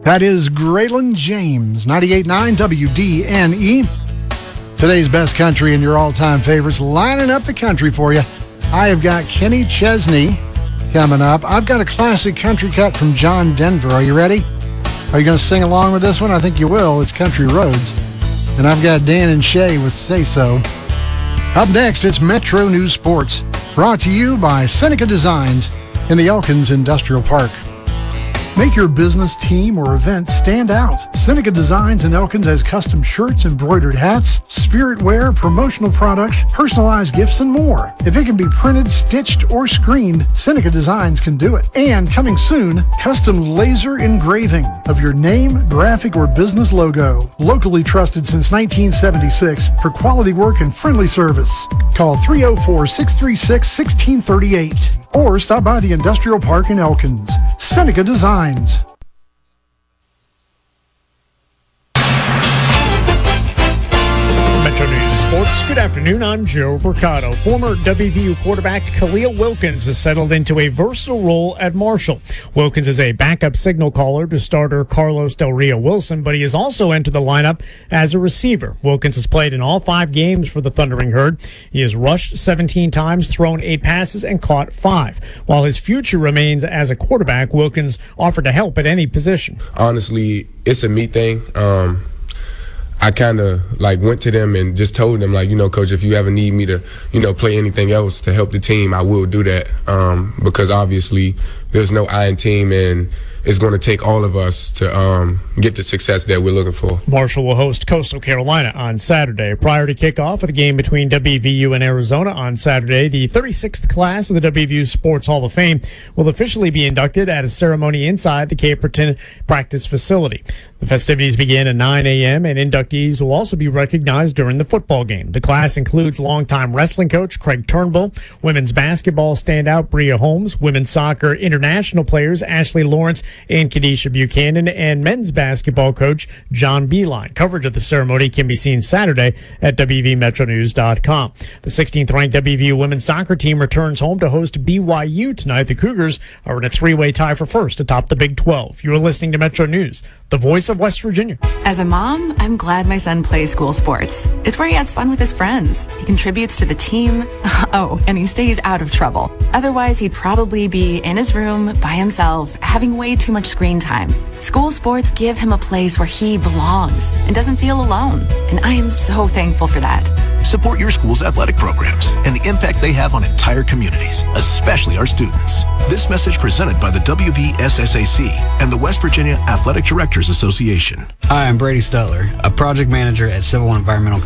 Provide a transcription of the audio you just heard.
That is Graylin James, 98.9 WDNE. Today's best country and your all-time favorites lining up the country for you. I have got Kenny Chesney coming up. I've got a classic country cut from John Denver. Are you ready? Are you going to sing along with this one? I think you will. It's Country Roads. And I've got Dan and Shay with Say So. Up next, it's Metro News Sports, brought to you by Seneca Designs in the Elkins Industrial Park. Make your business, team, or event stand out. Seneca Designs in Elkins has custom shirts, embroidered hats, spirit wear, promotional products, personalized gifts, and more. If it can be printed, stitched, or screened, Seneca Designs can do it. And coming soon, custom laser engraving of your name, graphic, or business logo. Locally trusted since 1976 for quality work and friendly service. Call 304-636-1638 or stop by the Industrial Park in Elkins. Seneca Designs. Metro News Sports. Good afternoon. I'm Joe Mercado. Former WVU quarterback Khalil Wilkins has settled into a versatile role at Marshall. Wilkins is a backup signal caller to starter Carlos Del Rio Wilson, but he has also entered the lineup as a receiver. Wilkins has played in all 5 games for the Thundering Herd. He has rushed 17 times, thrown 8 passes, and caught 5. While his future remains as a quarterback, Wilkins offered to help at any position. Honestly, it's a me thing. I kind of went to them and just told them Coach, if you ever need me to, play anything else to help the team, I will do that. Because obviously there's no I in team, and it's going to take all of us to get the success that we're looking for. Marshall will host Coastal Carolina on Saturday. Prior to kickoff of the game between WVU and Arizona on Saturday, the 36th class of the WVU Sports Hall of Fame will officially be inducted at a ceremony inside the Caperton practice facility. The festivities begin at 9 a.m., and inductees will also be recognized during the football game. The class includes longtime wrestling coach Craig Turnbull, women's basketball standout Bria Holmes, women's soccer international players Ashley Lawrence and Kadisha Buchanan, and men's basketball coach John Beeline. Coverage of the ceremony can be seen Saturday at WVMetroNews.com. The 16th-ranked WVU women's soccer team returns home to host BYU tonight. The Cougars are in a 3-way tie for first atop the Big 12. You are listening to Metro News, the voice of West Virginia. As a mom, I'm glad my son plays school sports. It's where he has fun with his friends. He contributes to the team. Oh, and he stays out of trouble. Otherwise, he'd probably be in his room by himself, having way too much screen time. School sports give him a place where he belongs and doesn't feel alone. And I am so thankful for that. Support your school's athletic programs and the impact they have on entire communities, especially our students. This message presented by the WVSSAC and the West Virginia Athletic Directors Association. Hi, I'm Brady Stutler, a project manager at Civil One Environmental